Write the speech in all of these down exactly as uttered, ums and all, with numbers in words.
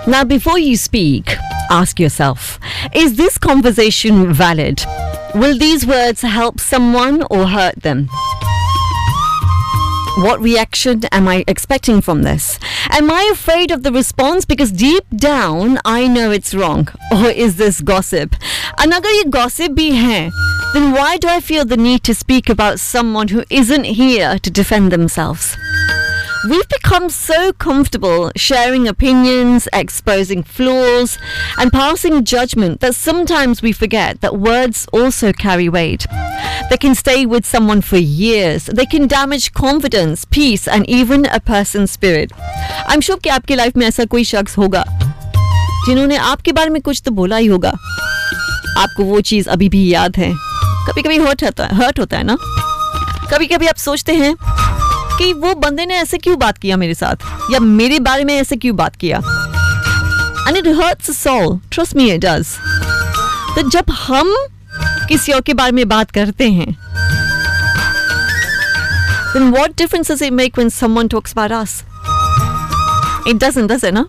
Now, before you speak, ask yourself, is this conversation valid? Will these words help someone or hurt them? What reaction am I expecting from this? Am I afraid of the response because deep down I know it's wrong? Or is this gossip? And agar ye gossip bhi hai, then why do I feel the need to speak about someone who isn't here to defend themselves? We've become so comfortable sharing opinions, exposing flaws, and passing judgment that sometimes we forget that words also carry weight. They can stay with someone for years. They can damage confidence, peace, and even a person's spirit. I'm sure कि आपकी life में ऐसा कोई शख्स होगा जिन्होंने आपके बारे में कुछ तो बोला ही होगा. आपको वो चीज अभी भी याद है. कभी-कभी हर्ट होता है, हर्ट होता है ना. कभी-कभी आप सोचते हैं कि वो बंदे ने ऐसे क्यों बात किया मेरे साथ, या मेरे बारे में ऐसे क्यों बात किया. And it hurts us all. Trust me, it does. तो जब हम किसी और के बारे में बात करते हैं, then what difference does it make when someone talks about us? It doesn't, does it, no?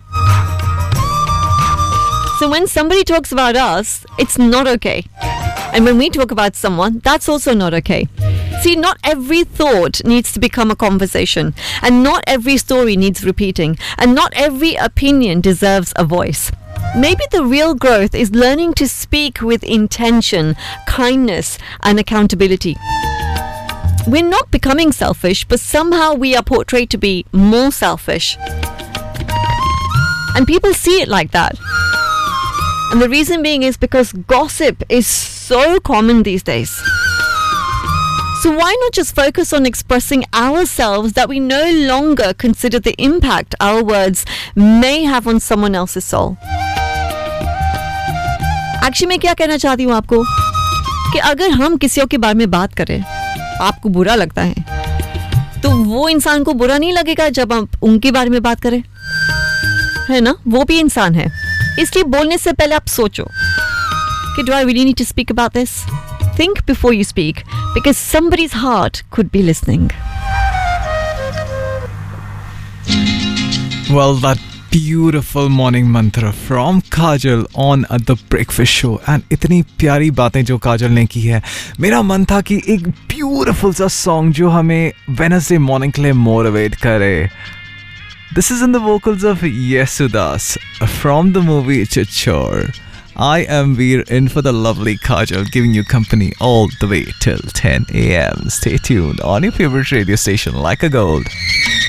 So when somebody talks about us, it's not okay. And when we talk about someone, that's also not okay. See, not every thought needs to become a conversation, and not every story needs repeating, and not every opinion deserves a voice. Maybe the real growth is learning to speak with intention, kindness, and accountability. We're not becoming selfish, but somehow we are portrayed to be more selfish. And people see it like that. And the reason being is because gossip is so common these days. So why not just focus on expressing ourselves that we no longer consider the impact our words may have on someone else's soul? Actually, मैं क्या कहना चाहती हूँ आपको कि अगर हम किसी और के बारे में बात करें, आपको बुरा लगता है, तो वो इंसान को बुरा नहीं लगेगा जब हम उनके बारे में बात करें, है ना? वो भी इंसान है. इसलिए बोलने से पहले आप सोचो कि do I really need to speak about this? Think before you speak, because somebody's heart could be listening. Well, that beautiful morning mantra from Kajal on The Breakfast Show. And इतनी प्यारी बातें जो काजल ने की है, मेरा मन था कि एक beautiful सा song जो हमें Wednesday morning के लिए motivate करे. This is in the vocals of Yesudas from the movie Chichor. I am Veer, in for the lovely Kajal, giving you company all the way till ten a.m. Stay tuned on your favorite radio station like a gold.